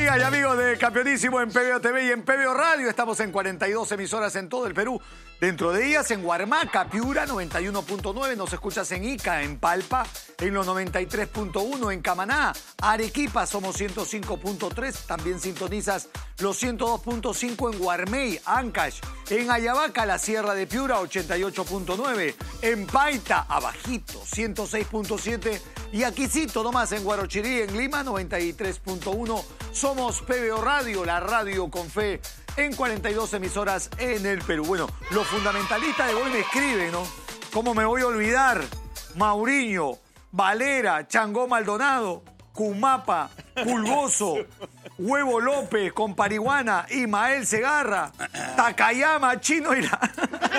Amigas y amigos de Campeonísimo en PBO TV y en PBO Radio, estamos en 42 emisoras en todo el Perú. Dentro de ellas, en Huarmaca, Piura, 91.9. Nos escuchas en Ica, en Palpa, en los 93.1. En Camaná, Arequipa, somos 105.3. También sintonizas los 102.5 en Guarmey, Ancash. En Ayabaca, la Sierra de Piura, 88.9. En Paita, abajito, 106.7. Y aquícito nomás en Guarochirí, en Lima, 93.1. Somos PBO Radio, la radio con fe, en 42 emisoras en el Perú. Bueno, los fundamentalistas de hoy me escriben, ¿no? ¿Cómo me voy a olvidar? Mauriño, Valera, Changó Maldonado, Cumapa, Pulgoso, Huevo López, Compariguana, Ismael Segarra, Takayama, Chino y la...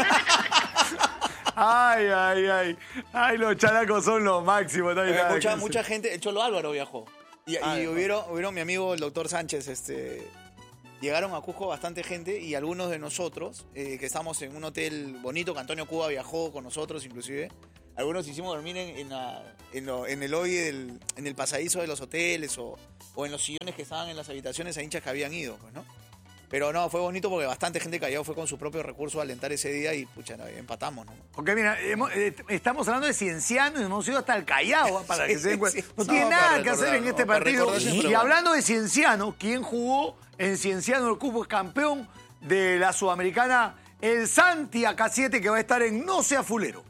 Ay, los characos son los máximos. Mucha gente, el Cholo Álvaro viajó. Y hubieron mi amigo el doctor Sánchez, llegaron a Cusco bastante gente y algunos de nosotros, que estamos en un hotel bonito, que Antonio Cuba viajó con nosotros inclusive, algunos hicimos dormir en el lobby, en el pasadizo de los hoteles o en los sillones que estaban en las habitaciones a hinchas que habían ido, pues, ¿no? Pero no, fue bonito porque bastante gente Callao fue con su propio recurso a alentar ese día y, pucha, empatamos, ¿no? Porque mira, estamos hablando de Cienciano y hemos ido hasta el Callao, para Sí, que se den cuenta. sí. No tiene nada que hacer en este partido. Y bueno. hablando de Cienciano, ¿quién jugó en Cienciano el cupo es campeón de la Sudamericana? El Santi AK7, que va a estar en No Sea Fulero.